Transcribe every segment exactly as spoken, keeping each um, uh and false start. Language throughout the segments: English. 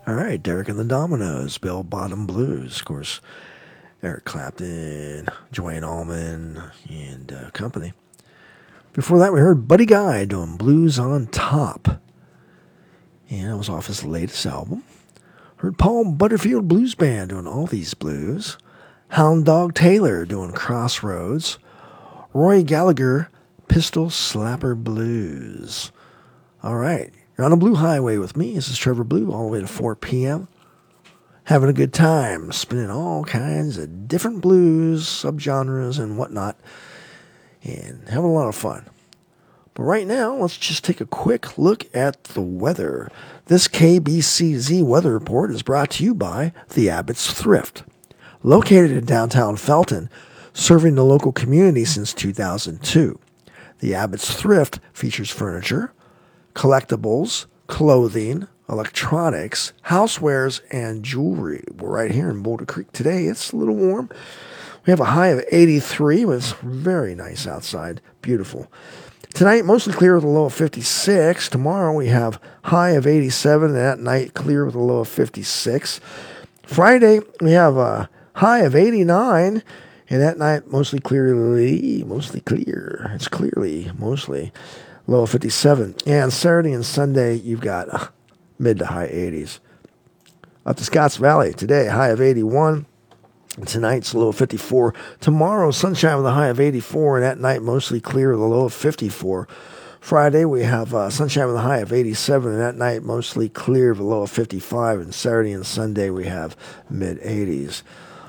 All right, Derek and the Dominoes, Bell Bottom Blues. Of course, Eric Clapton, Joanne Allman, and uh, company. Before that, we heard Buddy Guy doing Blues on Top. And it was off his latest album. Heard Paul Butterfield Blues Band doing All These Blues. Hound Dog Taylor doing Crossroads. Roy Gallagher, Pistol Slapper Blues. All right, you're on a Blue Highway with me. This is Trevor Blue, all the way to four p.m. Having a good time, spinning all kinds of different blues, subgenres, and whatnot, and having a lot of fun. But right now, let's just take a quick look at the weather. This K B C Z weather report is brought to you by the Abbott's Thrift. Located in downtown Felton, serving the local community since two thousand two. The Abbott's Thrift features furniture, collectibles, clothing, electronics, housewares, and jewelry. We're right here in Boulder Creek today. It's a little warm. We have a high of eighty-three. It's very nice outside. Beautiful. Tonight, mostly clear with a low of fifty-six. Tomorrow, we have high of eighty-seven, and at night, clear with a low of fifty-six. Friday, we have a high of eighty-nine, and at night, mostly clearly, mostly clear. It's clearly, mostly, low of fifty-seven. And Saturday and Sunday, you've got uh, mid to high eighties. Up to Scotts Valley, today, high of eighty-one. Tonight's low of fifty-four. Tomorrow, sunshine with a high of eighty-four, and at night, mostly clear with a low of fifty-four. Friday, we have uh, sunshine with a high of eighty-seven, and at night, mostly clear with a low of fifty-five. And Saturday and Sunday, we have mid eighties.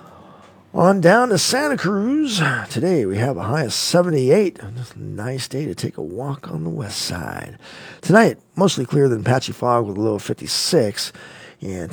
On down to Santa Cruz. Today, we have a high of seventy-eight. Just a nice day to take a walk on the west side. Tonight, mostly clear than patchy fog with a low of fifty-six. And